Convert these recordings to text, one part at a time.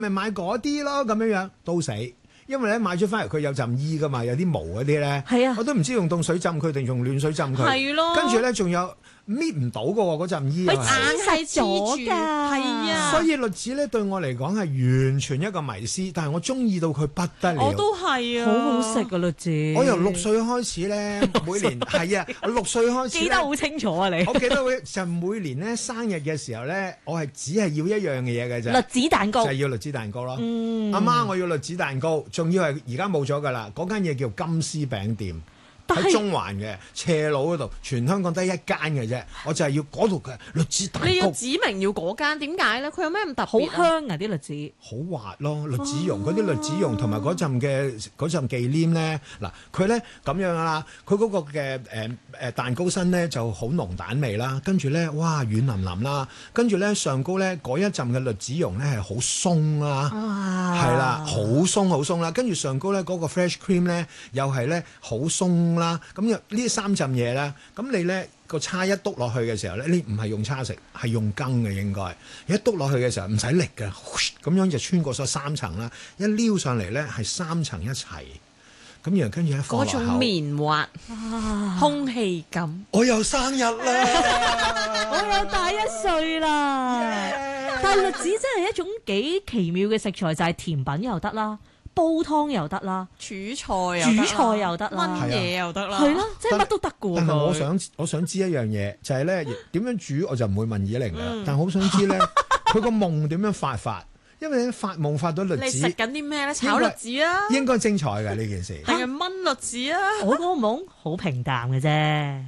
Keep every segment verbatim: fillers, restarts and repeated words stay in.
咪買嗰啲咯，咁樣樣都死。因為咧買咗翻嚟佢有陣衣噶嘛，有啲毛嗰啲咧， 係啊， 我都唔知用凍水浸佢定用暖水浸佢。 係咯， 跟住咧仲有搣唔到嘅喎，嗰陣衣佢又係。 硬係咗㗎， 係啊。 所以栗子咧對我嚟講係完全一個迷思，但係我中意到佢不得了。 我都係啊， 好好食啊栗子。 我由六歲開始咧，每年係啊，我六歲開始記得好清楚啊你。 我記得會就每年咧生日嘅時候咧，我係只係要一樣嘅嘢嘅啫， 栗子蛋糕就係要栗子蛋糕咯。 嗯， 阿媽，我要栗子蛋糕，仲要係而家冇咗㗎啦。嗰間嘢叫金絲餅店。喺中環嘅斜路嗰度，全香港得一間嘅啫，我就係要嗰度嘅栗子蛋糕。 你要指明要嗰間，點解咧？佢有咩咁特別？ 好香啊啲栗子， 好滑咯，栗子蓉嗰啲栗子蓉同埋嗰陣嘅嗰陣忌廉咧，嗱佢咧咁樣啦，佢嗰個嘅誒誒蛋糕身咧就好濃蛋味啦，跟住咧哇軟腍腍啦，跟住咧上高咧嗰一陣嘅栗子蓉咧係好鬆啦，係啦，好鬆好鬆啦，跟住上高咧嗰個 fresh cream 咧又係咧好鬆啦，咁呢呢三浸嘢咧，咁你咧個叉一篤落去嘅時候咧，你唔係用叉食，係用羹嘅應該。一篤落去嘅時候唔使力嘅，咁樣就穿過咗三層啦。一撩上嚟咧係三層一齊，咁然後跟住咧放落口。 嗰種綿滑、空氣感。 我又生日啦！ 我又大一歲啦。Yeah! 但係栗子真係一種幾奇妙嘅食材，就係、是、甜品又得啦。煲湯又得啦， 煮菜又得煮菜又得啦， 燜嘢又得啦， 係咯，即係乜都得嘅喎。 但係我想我想知一樣嘢，就係咧點樣煮，我就唔會問以玲啦。嗯、但係好想知咧，佢個夢點樣發發？因為咧發夢發到栗子， 你食緊啲咩咧？炒栗子啊， 應該精彩㗎呢件事。 定係燜栗子啊？ 我嗰個夢好平淡嘅啫。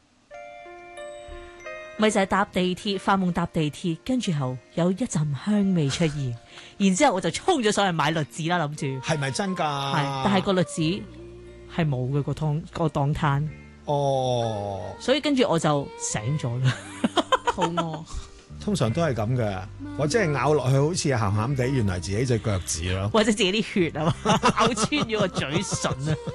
咪就係搭地鐵，發夢搭地鐵，跟住後有一陣香味出現，然之後我就衝咗上去買栗子啦，諗住係咪真㗎？ 係，但係個栗子係冇嘅個湯個檔攤。 哦， 所以跟住我就醒咗啦， 好餓。 通常都係咁嘅，我真係咬落去好似鹹鹹地，原來自己隻腳趾咯， 或者自己啲血啊嘛，咬穿咗個嘴唇啊。